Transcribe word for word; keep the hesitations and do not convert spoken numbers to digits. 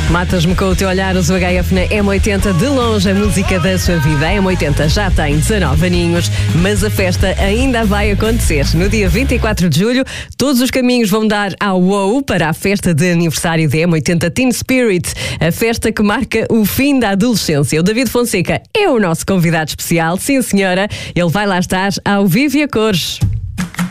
Matas-me com o teu olhar, os U H F na M oitenta, de longe a música da sua vida. A M oitenta já tem dezanove aninhos, mas a festa ainda vai acontecer. No dia vinte e quatro de julho, todos os caminhos vão dar ao WOW para a festa de aniversário da M oitenta Teen Spirit, a festa que marca o fim da adolescência. O David Fonseca é o nosso convidado especial, sim senhora, ele vai lá estar ao vivo e a cores.